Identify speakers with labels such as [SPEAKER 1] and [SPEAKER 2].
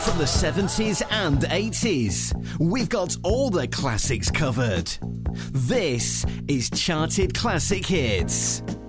[SPEAKER 1] From the 70s and 80s, we've got all the classics covered. This is Charted Classic Hits.